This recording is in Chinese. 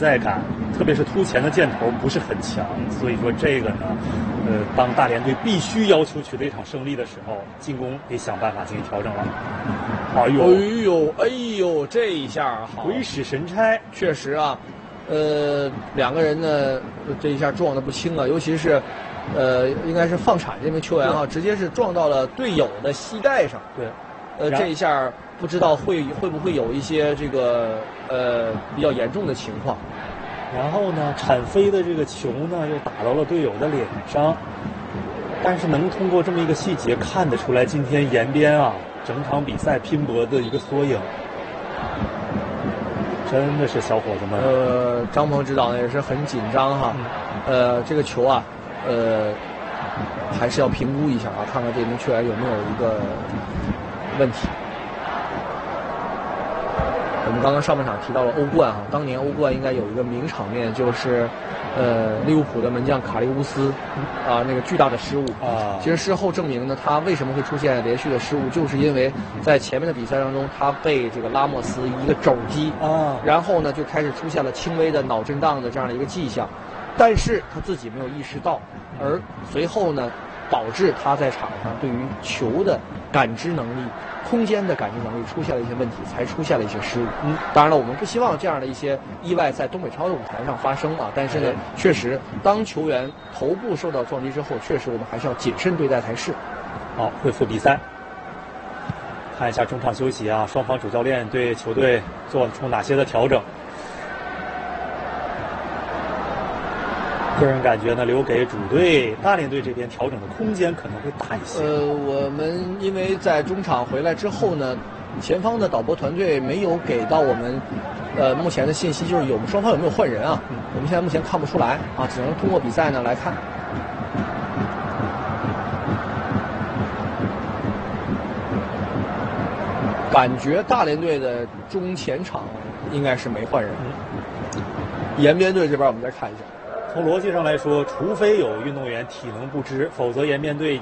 在感，特别是突前的箭头不是很强，所以说这个呢，当大连队必须要求取得一场胜利的时候，进攻得想办法进行调整了。 哎呦，这一下好， 鬼使神差， 确实啊，两个人呢，这一下撞得不轻啊，尤其是，应该是放铲这名球员啊，直接是撞到了队友的膝盖上。 对， 这一下不知道会不会有一些这个比较严重的情况。 然后呢，铲飞的这个球呢又打到了队友的脸上，但是能通过这么一个细节看得出来，今天延边啊整场比赛拼搏的一个缩影。真的是小伙子们。 张鹏指导呢也是很紧张哈。这个球啊，还是要评估一下啊，看看这名球员有没有一个问题。我们刚刚上半场提到了欧冠啊，当年欧冠应该有一个名场面，就是利物浦的门将卡利乌斯啊那个巨大的失误啊。其实事后证明呢，他为什么会出现连续的失误，就是因为在前面的比赛当中，他被这个拉莫斯一个肘击啊，然后呢就开始出现了轻微的脑震荡的这样的一个迹象，但是他自己没有意识到，而随后呢导致他在场上对于球的感知能力、空间的感知能力出现了一些问题，才出现了一些失误。当然了，我们不希望这样的一些意外在东北超的舞台上发生啊。但是呢，确实，当球员头部受到撞击之后，确实我们还是要谨慎对待才是。 好，恢复比赛，看一下中场休息啊，双方主教练对球队做出哪些的调整。个人感觉呢，留给主队大连队这边调整的空间可能会大一些。 我们因为在中场回来之后呢，前方的导播团队没有给到我们目前的信息，就是双方有没有换人啊？我们现在目前看不出来啊，只能通过比赛呢来看。感觉大连队的中前场应该是没换人。延边队这边我们再看一下。 从逻辑上来说，除非有运动员体能不支，否则延边队